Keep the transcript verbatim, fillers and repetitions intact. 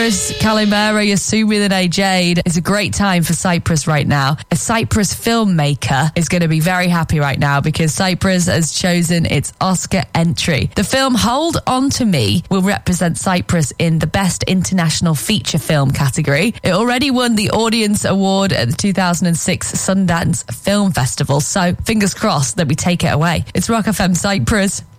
Calimera, Yasumi and A Jade. It's a great time for Cyprus right now. A Cyprus filmmaker is going to be very happy right now because Cyprus has chosen its Oscar entry. The film Hold On To Me will represent Cyprus in the Best International Feature Film category. It already won the Audience Award at the two thousand six Sundance Film Festival, so fingers crossed that we take it away. It's Rock F M Cyprus.